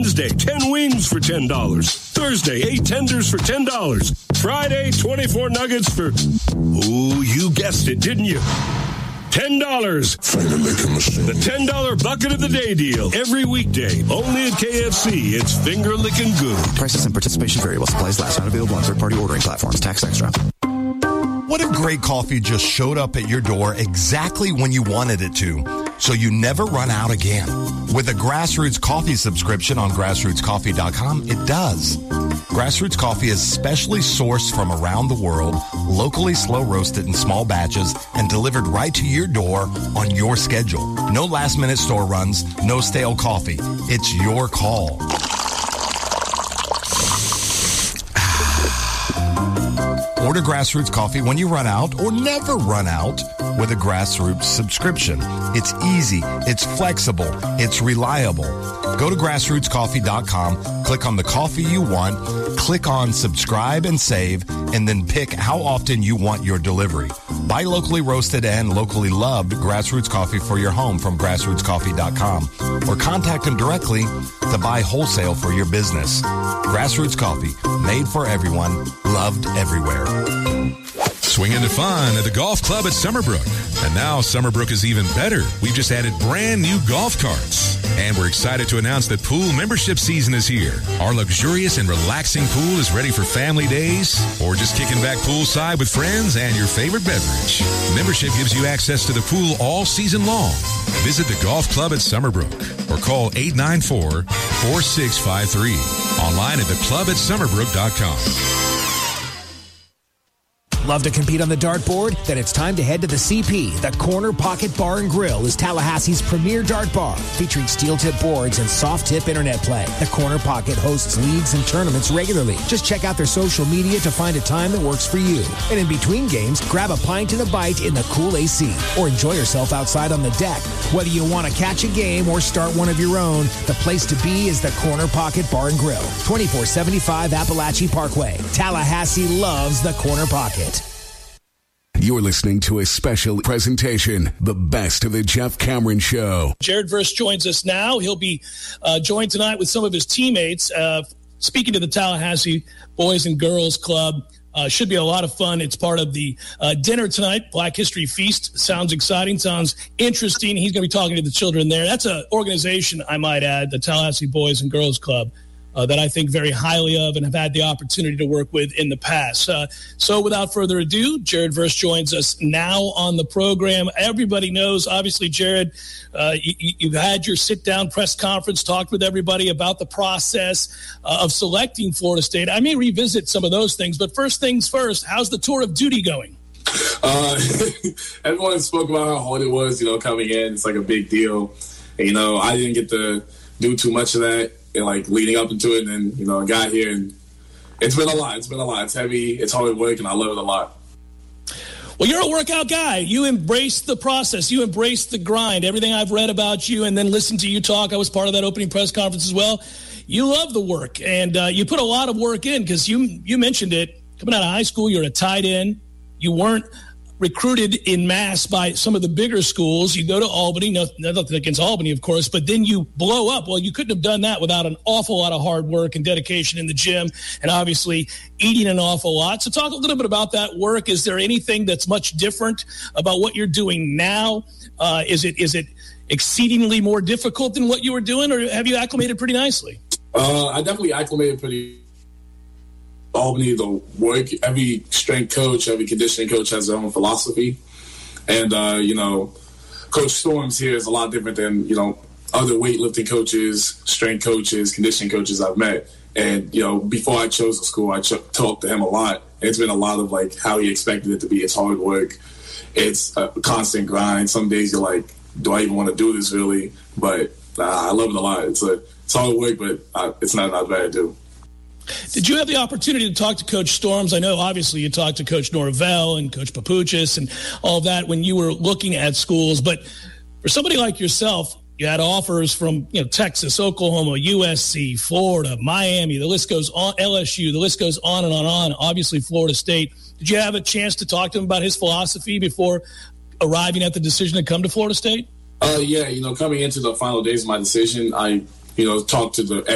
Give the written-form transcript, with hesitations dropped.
Wednesday, 10 wings for $10. Thursday, 8 tenders for $10. Friday, 24 nuggets for, ooh, you guessed it, didn't you? $10. Finger licking machine. The $10 bucket of the day deal. Every weekday, only at KFC. It's finger licking good. Prices and participation vary while supplies last. Not available on third-party ordering platforms. Tax extra. What if great coffee just showed up at your door exactly when you wanted it to, so you never run out again? With a Grassroots Coffee subscription on grassrootscoffee.com, it does. Grassroots Coffee is specially sourced from around the world, locally slow roasted in small batches, and delivered right to your door on your schedule. No last-minute store runs, no stale coffee. It's your call. Order Grassroots Coffee when you run out or never run out with a Grassroots subscription. It's easy, it's flexible, it's reliable. Go to grassrootscoffee.com, click on the coffee you want, click on subscribe and save, and then pick how often you want your delivery. Buy locally roasted and locally loved Grassroots Coffee for your home from grassrootscoffee.com, or contact them directly to buy wholesale for your business. Grassroots Coffee, made for everyone, loved everywhere. Swing into fun at the golf club at Summerbrook. And now Summerbrook is even better. We've just added brand new golf carts. And we're excited to announce that pool membership season is here. Our luxurious and relaxing pool is ready for family days or just kicking back poolside with friends and your favorite beverage. Membership gives you access to the pool all season long. Visit the golf club at Summerbrook or call 894-4653. Online at theclubatsummerbrook.com. Love to compete on the dartboard? Then it's time to head to the CP. The Corner Pocket Bar and Grill is Tallahassee's premier dart bar, featuring steel-tip boards and soft-tip internet play. The Corner Pocket hosts leagues and tournaments regularly. Just check out their social media to find a time that works for you. And in between games, grab a pint and a bite in the cool AC, or enjoy yourself outside on the deck. Whether you want to catch a game or start one of your own, the place to be is the Corner Pocket Bar and Grill, 2475 Appalachie Parkway. Tallahassee loves the Corner Pocket. You're listening to a special presentation, The Best of the Jeff Cameron Show. Jared Verse joins us now. He'll be joined tonight with some of his teammates, speaking to the Tallahassee Boys and Girls Club. Should be a lot of fun. It's part of the dinner tonight, Black History Feast. Sounds exciting, sounds interesting. He's going to be talking to the children there. That's an organization, I might add, the Tallahassee Boys and Girls Club, that I think very highly of and have had the opportunity to work with in the past. So without further ado, Jared Verse joins us now on the program. Everybody knows, obviously, Jared, you've had your sit-down press conference, talked with everybody about the process of selecting Florida State. I may revisit some of those things, but first things first, how's the tour of duty going? Everyone spoke about how hard it was, coming in. It's like a big deal. And, I didn't get to do too much of that. And leading up into it, and then I got here, and it's been a lot. It's heavy. It's hard work, and I love it a lot. Well, you're a workout guy. You embrace the process. You embrace the grind. Everything I've read about you, and then listened to you talk. I was part of that opening press conference as well. You love the work, and you put a lot of work in because you mentioned it. Coming out of high school, you're a tight end. You weren't recruited in mass by some of the bigger schools. You go to Albany, nothing against Albany, of course, but then you blow up. Well, you couldn't have done that without an awful lot of hard work and dedication in the gym, and obviously eating an awful lot. So talk a little bit about that work. Is there anything that's much different about what you're doing now? Is it exceedingly more difficult than what you were doing, or have you acclimated pretty nicely? I definitely acclimated pretty Albany, the work, every strength coach, every conditioning coach has their own philosophy. And, Coach Storms here is a lot different than, other weightlifting coaches, strength coaches, conditioning coaches I've met. And, before I chose the school, I talked to him a lot. It's been a lot of, how he expected it to be. It's hard work. It's a constant grind. Some days you're like, do I even want to do this really? But I love it a lot. It's hard work, but it's not bad to do. Did you have the opportunity to talk to Coach Storms? I know, obviously, you talked to Coach Norvell and Coach Papuchis and all of that when you were looking at schools. But for somebody like yourself, you had offers from Texas, Oklahoma, USC, Florida, Miami. The list goes on, LSU. The list goes on and on and on. Obviously, Florida State. Did you have a chance to talk to him about his philosophy before arriving at the decision to come to Florida State? Yeah, coming into the final days of my decision, I talked to